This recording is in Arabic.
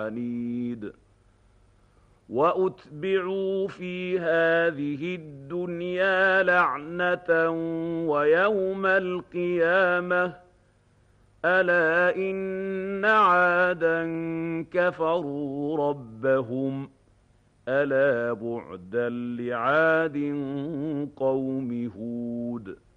عنيد وأتبعوا في هذه الدنيا لعنة ويوم القيامة ألا إن عادا كفروا ربهم ألا بعدا لعاد قوم هود